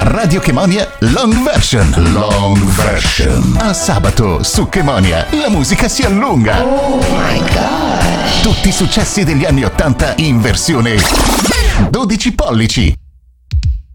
Radio Chemonia Long Version. Long version. A sabato su Chemonia la musica si allunga. Oh my god. Tutti i successi degli anni '80 in versione 12 pollici.